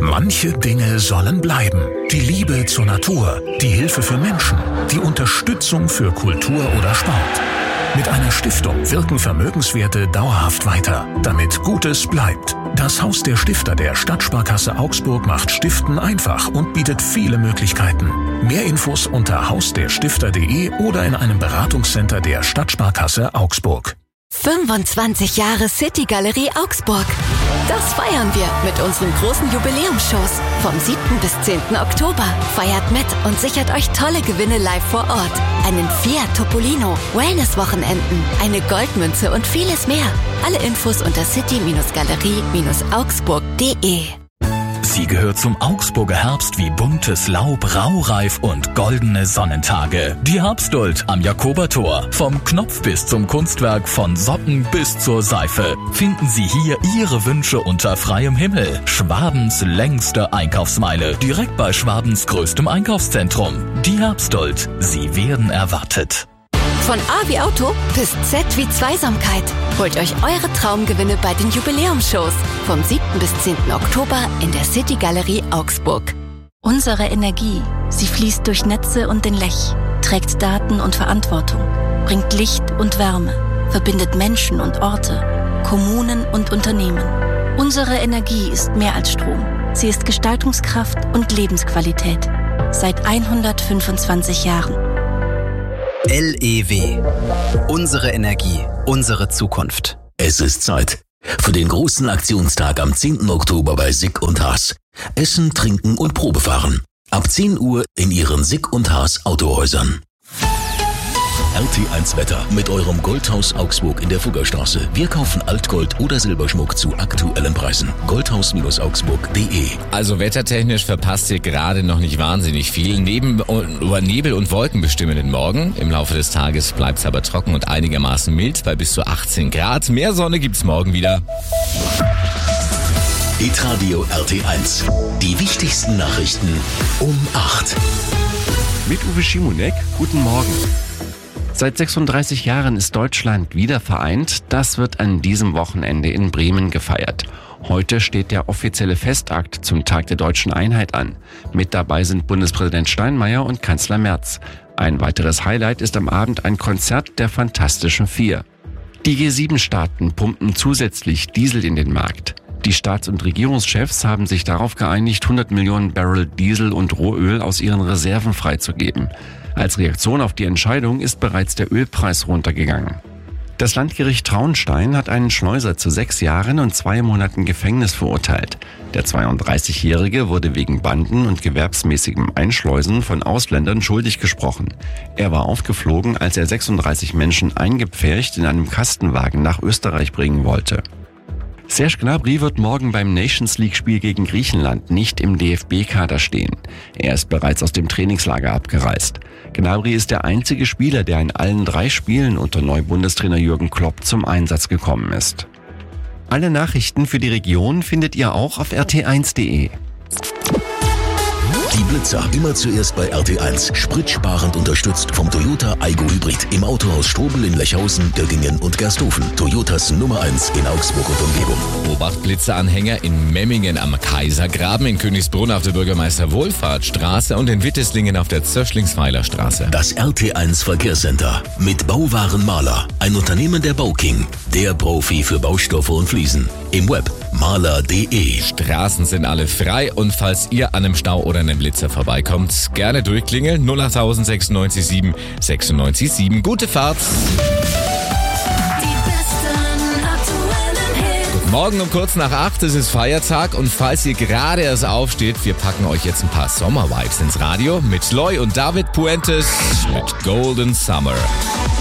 Manche Dinge sollen bleiben. Die Liebe zur Natur, die Hilfe für Menschen, die Unterstützung für Kultur oder Sport. Mit einer Stiftung wirken Vermögenswerte dauerhaft weiter, damit Gutes bleibt. Das Haus der Stifter der Stadtsparkasse Augsburg macht Stiften einfach und bietet viele Möglichkeiten. Mehr Infos unter hausderstifter.de oder in einem Beratungscenter der Stadtsparkasse Augsburg. 25 Jahre City Galerie Augsburg. Das feiern wir mit unseren großen Jubiläumsshows. Vom 7. bis 10. Oktober. Feiert mit und sichert euch tolle Gewinne live vor Ort. Einen Fiat Topolino, Wellness-Wochenenden, eine Goldmünze und vieles mehr. Alle Infos unter city-galerie-augsburg.de. Sie gehört zum Augsburger Herbst wie buntes Laub, raureif und goldene Sonnentage. Die Herbstduld am Jakobertor. Vom Knopf bis zum Kunstwerk, von Socken bis zur Seife. Finden Sie hier Ihre Wünsche unter freiem Himmel. Schwabens längste Einkaufsmeile. Direkt bei Schwabens größtem Einkaufszentrum. Die Herbstduld. Sie werden erwartet. Von A wie Auto bis Z wie Zweisamkeit. Holt euch eure Traumgewinne bei den Jubiläumsshows. Vom 7. bis 10. Oktober in der City Galerie Augsburg. Unsere Energie, sie fließt durch Netze und den Lech, trägt Daten und Verantwortung, bringt Licht und Wärme, verbindet Menschen und Orte, Kommunen und Unternehmen. Unsere Energie ist mehr als Strom. Sie ist Gestaltungskraft und Lebensqualität. Seit 125 Jahren. LEW. Unsere Energie, unsere Zukunft. Es ist Zeit für den großen Aktionstag am 10. Oktober bei Sick und Haas. Essen, trinken und Probefahren. Ab 10 Uhr in Ihren Sick und Haas Autohäusern. RT1 Wetter mit eurem Goldhaus Augsburg in der Fuggerstraße. Wir kaufen Altgold oder Silberschmuck zu aktuellen Preisen. Goldhaus-augsburg.de. Also wettertechnisch verpasst ihr gerade noch nicht wahnsinnig viel. Nebel und Wolken bestimmen den Morgen. Im Laufe des Tages bleibt es aber trocken und einigermaßen mild bei bis zu 18 Grad. Mehr Sonne gibt's morgen wieder. Hitradio RT1. Die wichtigsten Nachrichten um 8. Mit Uwe Schimonek, guten Morgen. Seit 36 Jahren ist Deutschland wieder vereint. Das wird an diesem Wochenende in Bremen gefeiert. Heute steht der offizielle Festakt zum Tag der deutschen Einheit an. Mit dabei sind Bundespräsident Steinmeier und Kanzler Merz. Ein weiteres Highlight ist am Abend ein Konzert der Fantastischen Vier. Die G7-Staaten pumpen zusätzlich Diesel in den Markt. Die Staats- und Regierungschefs haben sich darauf geeinigt, 100 Millionen Barrel Diesel und Rohöl aus ihren Reserven freizugeben. Als Reaktion auf die Entscheidung ist bereits der Ölpreis runtergegangen. Das Landgericht Traunstein hat einen Schleuser zu 6 Jahren und 2 Monaten Gefängnis verurteilt. Der 32-Jährige wurde wegen Banden und gewerbsmäßigem Einschleusen von Ausländern schuldig gesprochen. Er war aufgeflogen, als er 36 Menschen eingepfercht in einem Kastenwagen nach Österreich bringen wollte. Serge Gnabry wird morgen beim Nations-League-Spiel gegen Griechenland nicht im DFB-Kader stehen. Er ist bereits aus dem Trainingslager abgereist. Gnabry ist der einzige Spieler, der in allen 3 Spielen unter Neubundestrainer Jürgen Klopp zum Einsatz gekommen ist. Alle Nachrichten für die Region findet ihr auch auf rt1.de. Die Blitzer immer zuerst bei RT1. Spritsparend unterstützt vom Toyota Aygo Hybrid im Autohaus Strobel in Lechhausen, Göggingen und Gersthofen. Toyotas Nummer 1 in Augsburg und Umgebung. Beobacht Blitzeranhänger in Memmingen am Kaisergraben, in Königsbrunn auf der Bürgermeister-Wohlfahrtsstraße und in Witteslingen auf der Zöschlingsweiler Straße. Das RT1 Verkehrscenter mit Bauwaren Maler. Ein Unternehmen der Bauking. Der Profi für Baustoffe und Fliesen. Im Web maler.de. Straßen sind alle frei und falls ihr an einem Stau oder einem Blitzer vorbeikommt, gerne durchklingeln 08000 96 7 96 7. Gute Fahrt! Guten Morgen um kurz nach 8, es ist Feiertag und falls ihr gerade erst aufsteht, wir packen euch jetzt ein paar Sommer-Vibes ins Radio mit Loy und David Puentes mit Golden Summer.